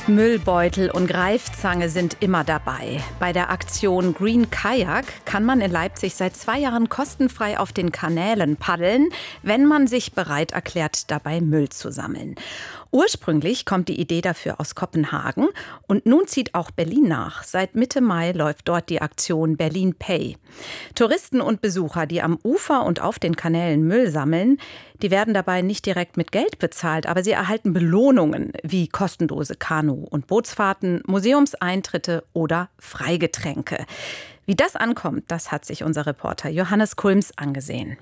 Müllbeutel und Greifzange sind immer dabei. Bei der Aktion Green Kajak kann man in Leipzig seit 2 Jahren kostenfrei auf den Kanälen paddeln, wenn man sich bereit erklärt, dabei Müll zu sammeln. Ursprünglich kommt die Idee dafür aus Kopenhagen und nun zieht auch Berlin nach. Seit Mitte Mai läuft dort die Aktion Berlin Pay. Touristen und Besucher, die am Ufer und auf den Kanälen Müll sammeln, die werden dabei nicht direkt mit Geld bezahlt, aber sie erhalten Belohnungen wie kostenlose Kanu- und Bootsfahrten, Museumseintritte oder Freigetränke. Wie das ankommt, das hat sich unser Reporter Johannes Kulms angesehen.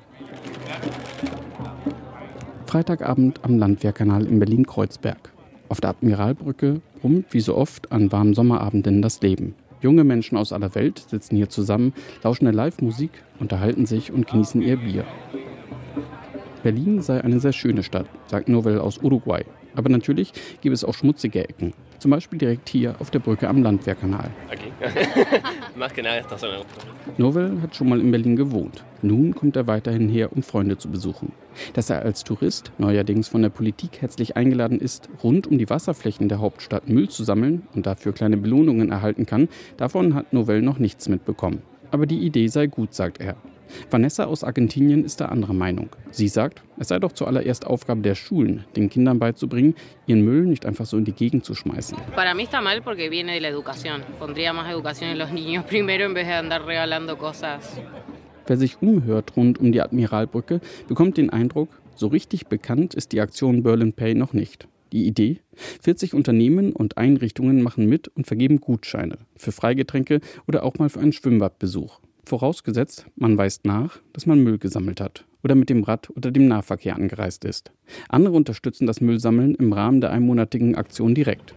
Freitagabend am Landwehrkanal in Berlin-Kreuzberg. Auf der Admiralbrücke brummt wie so oft an warmen Sommerabenden das Leben. Junge Menschen aus aller Welt sitzen hier zusammen, lauschen der Live-Musik, unterhalten sich und genießen ihr Bier. Berlin sei eine sehr schöne Stadt, sagt Novel aus Uruguay. Aber natürlich gibt es auch schmutzige Ecken. Zum Beispiel direkt hier auf der Brücke am Landwehrkanal. Novel hat schon mal in Berlin gewohnt. Nun kommt er weiterhin her, um Freunde zu besuchen. Dass er als Tourist, neuerdings von der Politik herzlich eingeladen ist, rund um die Wasserflächen der Hauptstadt Müll zu sammeln und dafür kleine Belohnungen erhalten kann, davon hat Novel noch nichts mitbekommen. Aber die Idee sei gut, sagt er. Vanessa aus Argentinien ist der anderer Meinung. Sie sagt, es sei doch zuallererst Aufgabe der Schulen, den Kindern beizubringen, ihren Müll nicht einfach so in die Gegend zu schmeißen. Para mí está mal porque viene de la educación. Pondría más educación en los niños primero en vez de andar regalando cosas. Wer sich umhört rund um die Admiralbrücke, bekommt den Eindruck, so richtig bekannt ist die Aktion Berlin Pay noch nicht. Die Idee? 40 Unternehmen und Einrichtungen machen mit und vergeben Gutscheine für Freigetränke oder auch mal für einen Schwimmbadbesuch. Vorausgesetzt, man weist nach, dass man Müll gesammelt hat oder mit dem Rad oder dem Nahverkehr angereist ist. Andere unterstützen das Müllsammeln im Rahmen der einmonatigen Aktion direkt.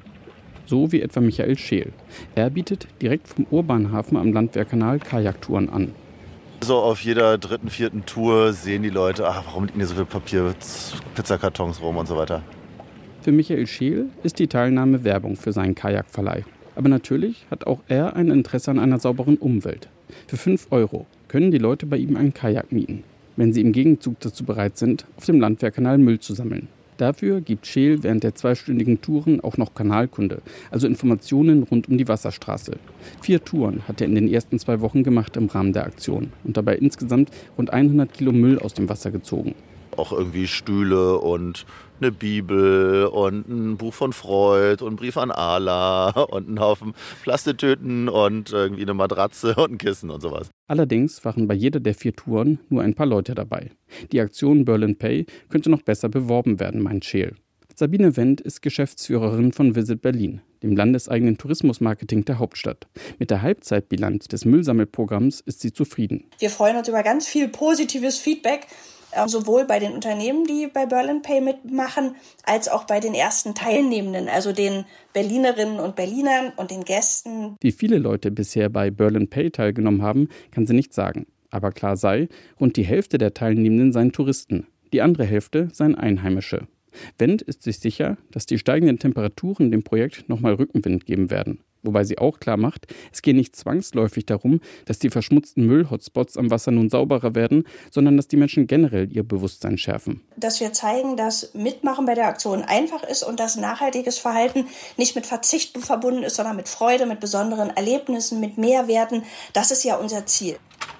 So wie etwa Michael Scheel. Er bietet direkt vom Urbanhafen am Landwehrkanal Kajaktouren an. So auf jeder 3., 4. Tour sehen die Leute, warum liegen hier so viel Papier, Pizzakartons rum und so weiter. Für Michael Scheel ist die Teilnahme Werbung für seinen Kajakverleih. Aber natürlich hat auch er ein Interesse an einer sauberen Umwelt. Für 5 € können die Leute bei ihm einen Kajak mieten, wenn sie im Gegenzug dazu bereit sind, auf dem Landwehrkanal Müll zu sammeln. Dafür gibt Scheel während der 2-stündigen Touren auch noch Kanalkunde, also Informationen rund um die Wasserstraße. 4 Touren hat er in den ersten 2 Wochen gemacht im Rahmen der Aktion und dabei insgesamt rund 100 Kilo Müll aus dem Wasser gezogen. Auch irgendwie Stühle und eine Bibel und ein Buch von Freud und ein Brief an Allah und einen Haufen Plastetüten und irgendwie eine Matratze und ein Kissen und sowas. Allerdings waren bei jeder der 4 Touren nur ein paar Leute dabei. Die Aktion Berlin Pay könnte noch besser beworben werden, meint Scheel. Sabine Wendt ist Geschäftsführerin von Visit Berlin, dem landeseigenen Tourismusmarketing der Hauptstadt. Mit der Halbzeitbilanz des Müllsammelprogramms ist sie zufrieden. Wir freuen uns über ganz viel positives Feedback, sowohl bei den Unternehmen, die bei Berlin Pay mitmachen, als auch bei den ersten Teilnehmenden, also den Berlinerinnen und Berlinern und den Gästen. Wie viele Leute bisher bei Berlin Pay teilgenommen haben, kann sie nicht sagen. Aber klar sei, rund die Hälfte der Teilnehmenden seien Touristen, die andere Hälfte seien Einheimische. Wendt ist sich sicher, dass die steigenden Temperaturen dem Projekt nochmal Rückenwind geben werden. Wobei sie auch klar macht, es gehe nicht zwangsläufig darum, dass die verschmutzten Müll-Hotspots am Wasser nun sauberer werden, sondern dass die Menschen generell ihr Bewusstsein schärfen. Dass wir zeigen, dass Mitmachen bei der Aktion einfach ist und dass nachhaltiges Verhalten nicht mit Verzicht verbunden ist, sondern mit Freude, mit besonderen Erlebnissen, mit Mehrwerten. Das ist ja unser Ziel.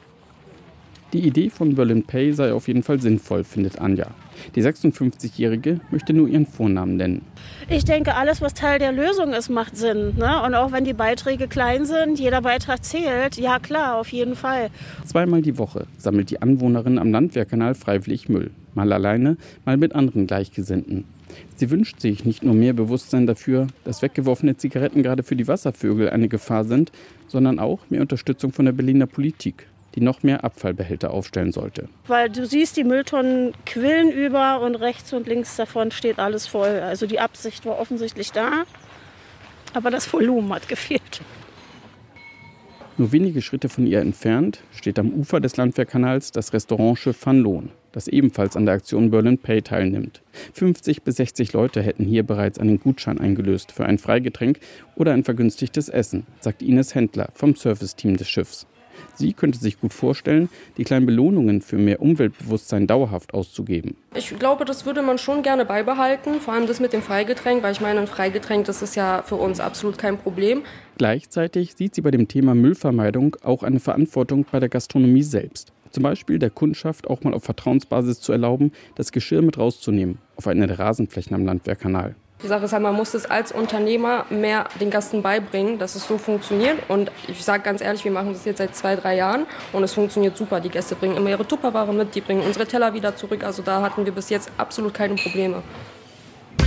Die Idee von Berlin Pay sei auf jeden Fall sinnvoll, findet Anja. Die 56-Jährige möchte nur ihren Vornamen nennen. Ich denke, alles, was Teil der Lösung ist, macht Sinn. Ne? Und auch wenn die Beiträge klein sind, jeder Beitrag zählt. Ja klar, auf jeden Fall. 2-mal die Woche sammelt die Anwohnerin am Landwehrkanal freiwillig Müll. Mal alleine, mal mit anderen Gleichgesinnten. Sie wünscht sich nicht nur mehr Bewusstsein dafür, dass weggeworfene Zigaretten gerade für die Wasservögel eine Gefahr sind, sondern auch mehr Unterstützung von der Berliner Politik, die noch mehr Abfallbehälter aufstellen sollte. Weil du siehst, die Mülltonnen quillen über und rechts und links davon steht alles voll. Also die Absicht war offensichtlich da, aber das Volumen hat gefehlt. Nur wenige Schritte von ihr entfernt steht am Ufer des Landwehrkanals das Restaurant Schiff Van Loon, das ebenfalls an der Aktion Berlin Pay teilnimmt. 50 bis 60 Leute hätten hier bereits einen Gutschein eingelöst für ein Freigetränk oder ein vergünstigtes Essen, sagt Ines Händler vom Serviceteam des Schiffs. Sie könnte sich gut vorstellen, die kleinen Belohnungen für mehr Umweltbewusstsein dauerhaft auszugeben. Ich glaube, das würde man schon gerne beibehalten, vor allem das mit dem Freigetränk, weil ich meine, ein Freigetränk, das ist ja für uns absolut kein Problem. Gleichzeitig sieht sie bei dem Thema Müllvermeidung auch eine Verantwortung bei der Gastronomie selbst. Zum Beispiel der Kundschaft auch mal auf Vertrauensbasis zu erlauben, das Geschirr mit rauszunehmen auf eine der Rasenflächen am Landwehrkanal. Die Sache ist halt, man muss es als Unternehmer mehr den Gästen beibringen, dass es so funktioniert. Und ich sage ganz ehrlich, wir machen das jetzt seit 2-3 Jahren und es funktioniert super. Die Gäste bringen immer ihre Tupperware mit, die bringen unsere Teller wieder zurück. Also da hatten wir bis jetzt absolut keine Probleme.